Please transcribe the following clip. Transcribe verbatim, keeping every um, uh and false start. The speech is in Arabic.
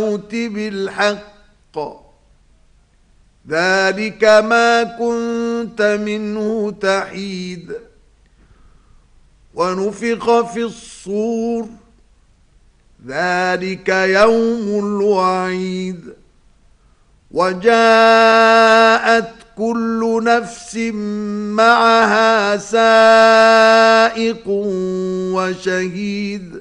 بالحق ذلك ما كنت منه تحيد ونفخ في الصور ذلك يوم الوعيد وجاءت كل نفس معها سائق وشهيد